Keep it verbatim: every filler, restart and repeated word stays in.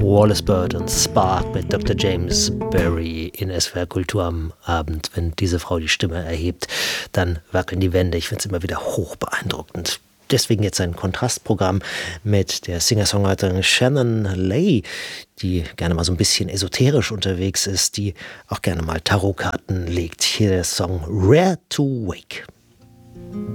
Wallace Bird und Spark mit Doktor James Berry in S W R Kultur am Abend. Wenn diese Frau die Stimme erhebt, dann wackeln die Wände. Ich finde es immer wieder hoch beeindruckend. Deswegen jetzt ein Kontrastprogramm mit der Singer-Songwriterin Shannon Lay, die gerne mal so ein bisschen esoterisch unterwegs ist, die auch gerne mal Tarotkarten legt. Hier der Song Rare to Wake.